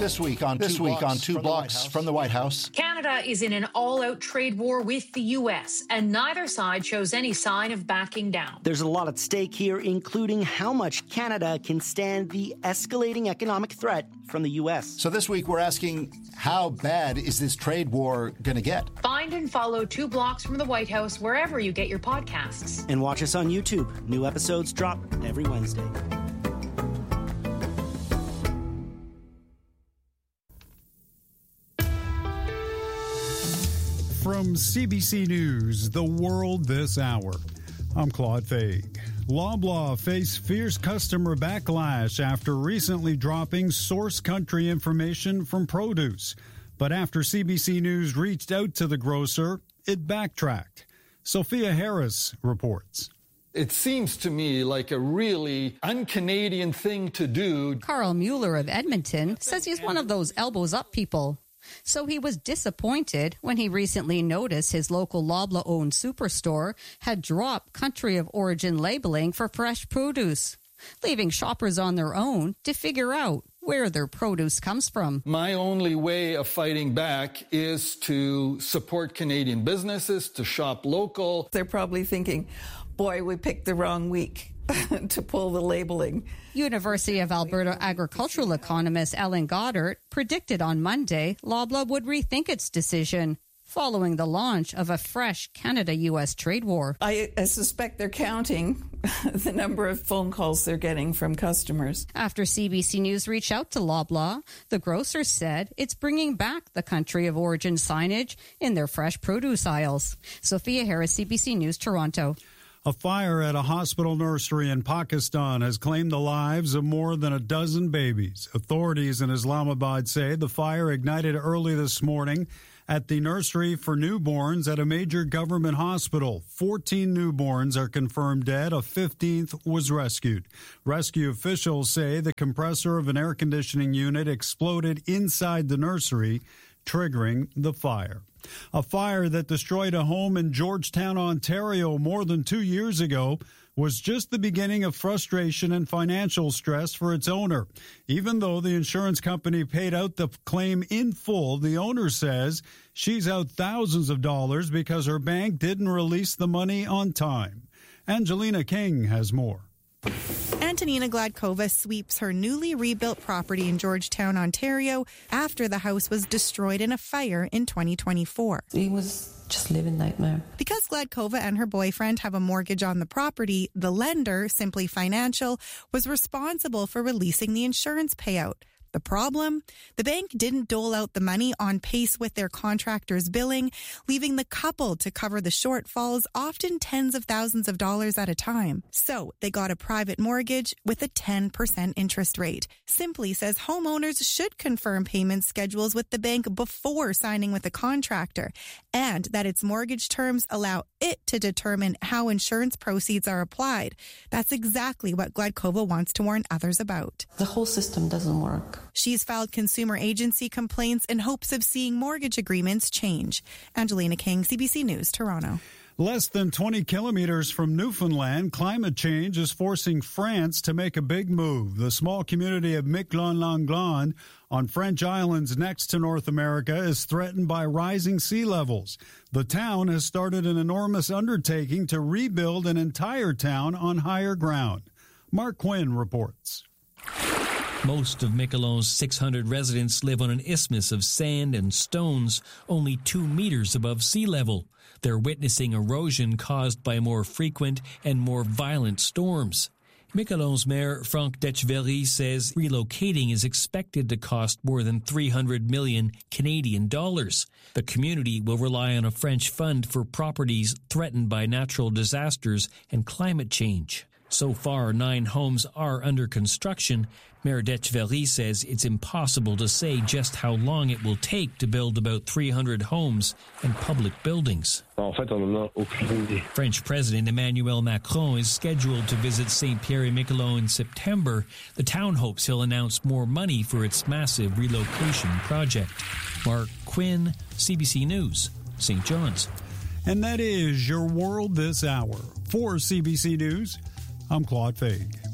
This week on Two Blocks from the White House. Canada is in an all-out trade war with the U.S., and neither side shows any sign of backing down. There's a lot at stake here, including how much Canada can stand the escalating economic threat from the U.S. So this week we're asking, how bad is this trade war going to get? Find and follow 2 Blocks from the White House wherever you get your podcasts. And watch us on YouTube. New episodes drop every Wednesday. From CBC News, The World This Hour, I'm Claude Faig. Loblaw faced fierce customer backlash after recently dropping source country information from produce. But after CBC News reached out to the grocer, it backtracked. Sophia Harris reports. It seems to me like a really un-Canadian thing to do. Carl Mueller of Edmonton says he's one of those elbows-up people. So he was disappointed when he recently noticed his local Loblaw-owned superstore had dropped country of origin labeling for fresh produce, leaving shoppers on their own to figure out where their produce comes from. My only way of fighting back is to support Canadian businesses, to shop local. They're probably thinking, boy, we picked the wrong week to pull the labeling. University of Alberta agricultural economist Ellen Goddard predicted on Monday Loblaw would rethink its decision following the launch of a fresh Canada-U.S. trade war. I suspect they're counting the number of phone calls they're getting from customers. After CBC News reached out to Loblaw, the grocer said it's bringing back the country of origin signage in their fresh produce aisles. Sophia Harris, CBC News, Toronto. A fire at a hospital nursery in Pakistan has claimed the lives of more than a dozen babies. Authorities in Islamabad say the fire ignited early this morning at the nursery for newborns at a major government hospital. 14 newborns are confirmed dead. A 15th was rescued. Rescue officials say the compressor of an air conditioning unit exploded inside the nursery, triggering the fire. A fire that destroyed a home in Georgetown, Ontario more than 2 years ago was just the beginning of frustration and financial stress for its owner. Even though the insurance company paid out the claim in full, the owner says she's out thousands of dollars because her bank didn't release the money on time. Angelina King has more. Antonina Gladkova sweeps her newly rebuilt property in Georgetown, Ontario, after the house was destroyed in a fire in 2024. It was just living nightmare. Because Gladkova and her boyfriend have a mortgage on the property, the lender, Simply Financial, was responsible for releasing the insurance payout. The problem? The bank didn't dole out the money on pace with their contractor's billing, leaving the couple to cover the shortfalls, often tens of thousands of dollars at a time. So they got a private mortgage with a 10% interest rate. Simply says homeowners should confirm payment schedules with the bank before signing with a contractor, and that its mortgage terms allow it to determine how insurance proceeds are applied. That's exactly what Gladkova wants to warn others about. The whole system doesn't work. She's filed consumer agency complaints in hopes of seeing mortgage agreements change. Angelina King, CBC News, Toronto. Less than 20 kilometers from Newfoundland, climate change is forcing France to make a big move. The small community of Miquelon-Langlade on French islands next to North America is threatened by rising sea levels. The town has started an enormous undertaking to rebuild an entire town on higher ground. Mark Quinn reports. Most of Miquelon's 600 residents live on an isthmus of sand and stones, only 2 meters above sea level. They're witnessing erosion caused by more frequent and more violent storms. Miquelon's mayor, Franck Detcheverry, says relocating is expected to cost more than 300 million Canadian dollars. The community will rely on a French fund for properties threatened by natural disasters and climate change. So far, 9 homes are under construction. Mayor Detcheverry says it's impossible to say just how long it will take to build about 300 homes and public buildings. French President Emmanuel Macron is scheduled to visit Saint-Pierre-et-Miquelon in September. The town hopes he'll announce more money for its massive relocation project. Mark Quinn, CBC News, St. John's. And that is your world this hour. For CBC News, I'm Claude Faig.